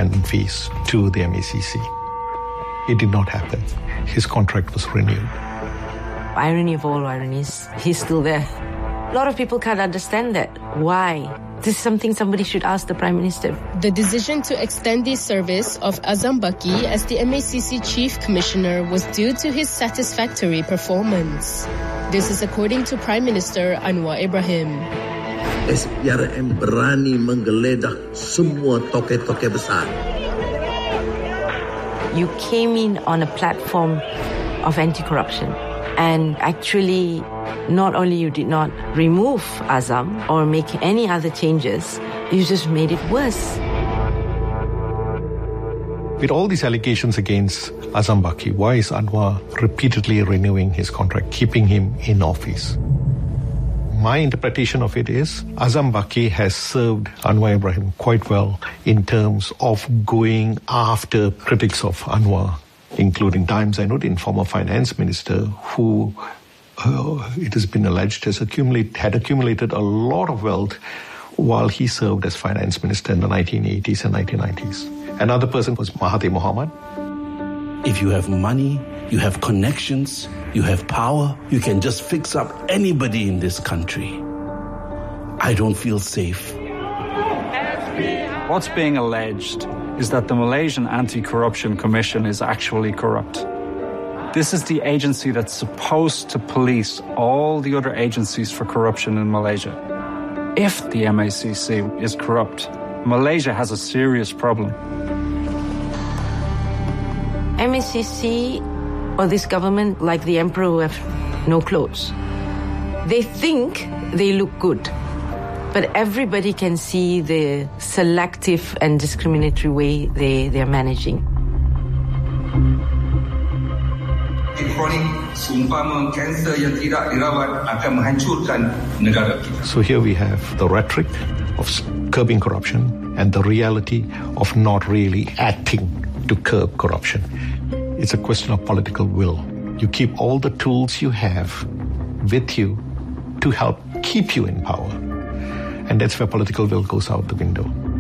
independent fees to the MACC. It did not happen. His contract was renewed. Irony of all ironies, he's still there. A lot of people can't understand that. Why? This is something somebody should ask the Prime Minister. The decision to extend the service of Azam Baki as the MACC Chief Commissioner was due to his satisfactory performance. This is according to Prime Minister Anwar Ibrahim. SPRM berani menggeledah semua tokoh-tokoh besar. You came in on a platform of anti-corruption, and actually not only you did not remove Azam or make any other changes, you just made it worse. With all these allegations against Azam Baki, why is Anwar repeatedly renewing his contract, keeping him in office? My interpretation of it is Azam Baki has served Anwar Ibrahim quite well in terms of going after critics of Anwar, including Times Zainuddin, former finance minister, who it has been alleged had accumulated a lot of wealth while he served as finance minister in the 1980s and 1990s. Another person was Mahathir Mohamad. If you have money, you have connections, you have power, you can just fix up anybody in this country. I don't feel safe. What's being alleged is that the Malaysian Anti-Corruption Commission is actually corrupt. This is the agency that's supposed to police all the other agencies for corruption in Malaysia. If the MACC is corrupt, Malaysia has a serious problem. MACC or this government, like the emperor who have no clothes. They think they look good, but everybody can see the selective and discriminatory way they are managing. So here we have the rhetoric of curbing corruption and the reality of not really acting to curb corruption. It's a question of political will. You keep all the tools you have with you to help keep you in power. And that's where political will goes out the window.